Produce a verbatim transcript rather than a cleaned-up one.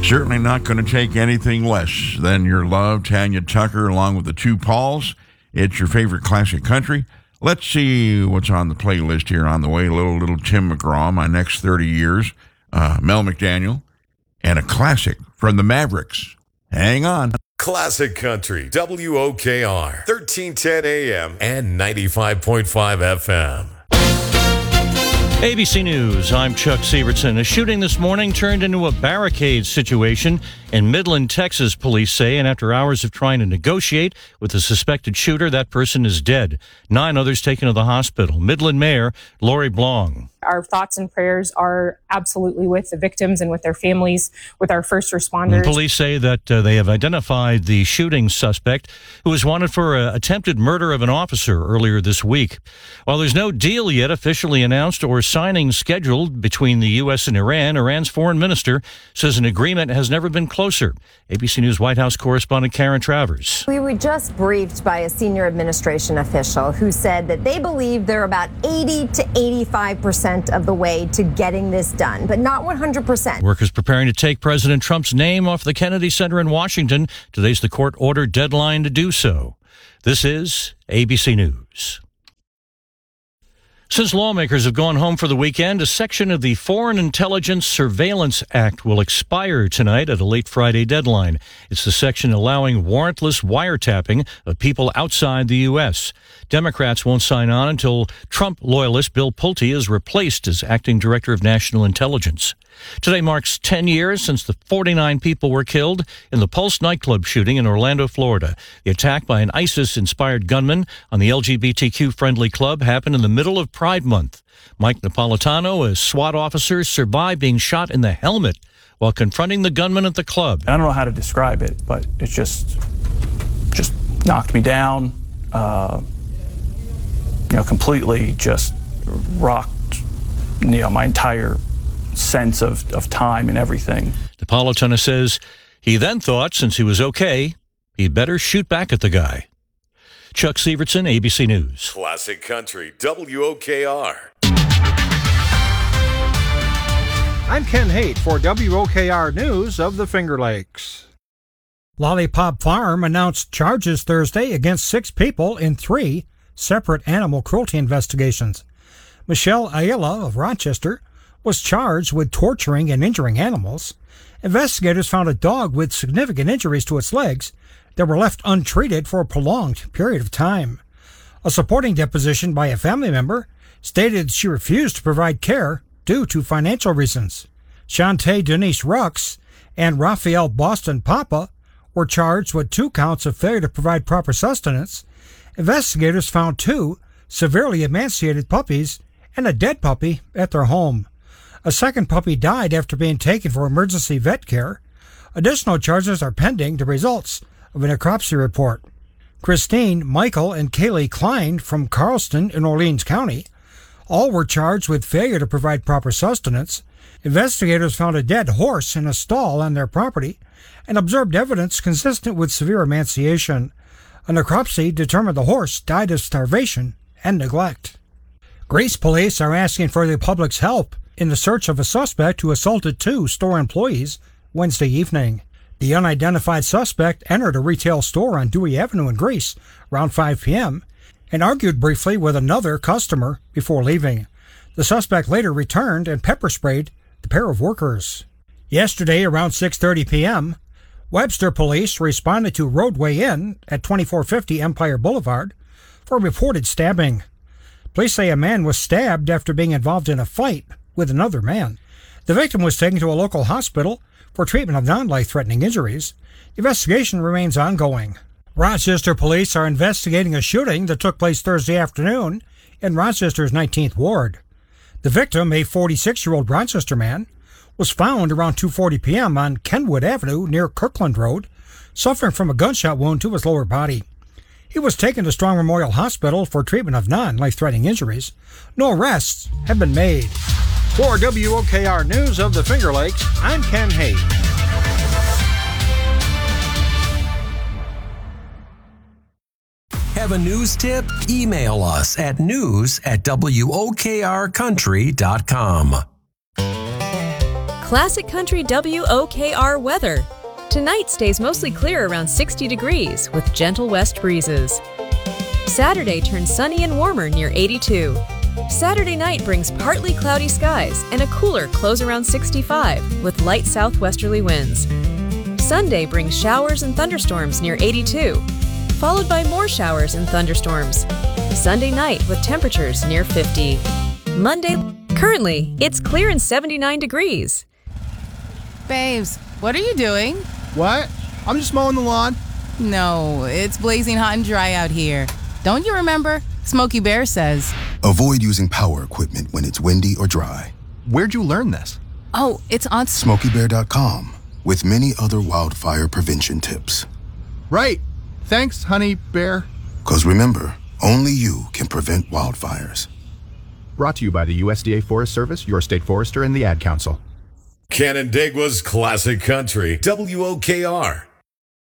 Certainly not going to take anything less than your love, Tanya Tucker, along with the two Pauls. It's your favorite classic country. Let's see what's on the playlist here on the way. Little, little Tim McGraw, My Next thirty Years, uh, Mel McDaniel, and a classic from the Mavericks. Hang on. Classic Country, W O K R, thirteen ten A M and ninety-five point five F M. A B C News, I'm Chuck Sievertson. A shooting this morning turned into a barricade situation in Midland, Texas, police say, and after hours of trying to negotiate with the suspected shooter, that person is dead. Nine others taken to the hospital. Midland Mayor Lori Blong. Our thoughts and prayers are absolutely with the victims and with their families, with our first responders. And police say that uh, they have identified the shooting suspect who was wanted for uh, attempted murder of an officer earlier this week. While there's no deal yet officially announced or signing scheduled between the U S and Iran, Iran's foreign minister says an agreement has never been closer. A B C News White House correspondent Karen Travers. We were just briefed by a senior administration official who said that they believe they're about eighty to eighty-five percent of the way to getting this done, but not one hundred percent. Workers preparing to take President Trump's name off the Kennedy Center in Washington. Today's the court-ordered deadline to do so. This is A B C News. Since lawmakers have gone home for the weekend, a section of the Foreign Intelligence Surveillance Act will expire tonight at a late Friday deadline. It's the section allowing warrantless wiretapping of people outside the U S. Democrats won't sign on until Trump loyalist Bill Pulte is replaced as acting director of national intelligence. Today marks ten years since the forty-nine people were killed in the Pulse nightclub shooting in Orlando, Florida. The attack by an ISIS-inspired gunman on the L G B T Q-friendly club happened in the middle of Pride Month. Mike Napolitano, a SWAT officer, survived being shot in the helmet while confronting the gunman at the club. I don't know how to describe it, but it just, just knocked me down, uh, you know, completely just rocked, you know, my entire sense of, of time and everything. Napolitano says he then thought, since he was okay, he'd better shoot back at the guy. Chuck Sievertson, A B C News. Classic Country, W O K R. I'm Ken Haight for W O K R News of the Finger Lakes. Lollipop Farm announced charges Thursday against six people in three separate animal cruelty investigations. Michelle Ayala of Rochester was charged with torturing and injuring animals. Investigators found a dog with significant injuries to its legs that were left untreated for a prolonged period of time. A supporting deposition by a family member stated she refused to provide care due to financial reasons. Shantae Denise Rux and Raphael Boston Papa were charged with two counts of failure to provide proper sustenance. Investigators found two severely emaciated puppies and a dead puppy at their home. A second puppy died after being taken for emergency vet care. Additional charges are pending the results of a necropsy report. Christine, Michael, and Kaylee Klein from Carlston in Orleans County all were charged with failure to provide proper sustenance. Investigators found a dead horse in a stall on their property and observed evidence consistent with severe emaciation. A necropsy determined the horse died of starvation and neglect. Greece police are asking for the public's help in the search of a suspect who assaulted two store employees Wednesday evening. The unidentified suspect entered a retail store on Dewey Avenue in Greece around five p.m. and argued briefly with another customer before leaving. The suspect later returned and pepper sprayed the pair of workers. Yesterday, around six thirty p.m., Webster police responded to Roadway Inn at twenty-four fifty Empire Boulevard for a reported stabbing. Police say a man was stabbed after being involved in a fight with another man. The victim was taken to a local hospital for treatment of non-life-threatening injuries. The investigation remains ongoing. Rochester police are investigating a shooting that took place Thursday afternoon in Rochester's nineteenth Ward. The victim, a forty-six-year-old Rochester man, was found around two forty p.m. on Kenwood Avenue near Kirkland Road, suffering from a gunshot wound to his lower body. He was taken to Strong Memorial Hospital for treatment of non-life-threatening injuries. No arrests have been made. For W O K R News of the Finger Lakes, I'm Ken Haight. Have a news tip? Email us at news at W O K R country dot com. Classic Country W O K R weather. Tonight stays mostly clear around sixty degrees with gentle west breezes. Saturday turns sunny and warmer near eighty-two. Saturday night brings partly cloudy skies and a cooler close around sixty-five with light southwesterly winds. Sunday brings showers and thunderstorms near eighty-two, followed by more showers and thunderstorms. Sunday night with temperatures near fifty. Monday, currently, it's clear and seventy-nine degrees. Babes, what are you doing? What? I'm just mowing the lawn. No, it's blazing hot and dry out here. Don't you remember? Smokey Bear says. Avoid using power equipment when it's windy or dry. Where'd you learn this? Oh, it's on Smokey Bear dot com with many other wildfire prevention tips. Right. Thanks, honey bear. Because remember, only you can prevent wildfires. Brought to you by the U S D A Forest Service, your state forester, and the Ad Council. Canandaigua's Classic Country, W O K R.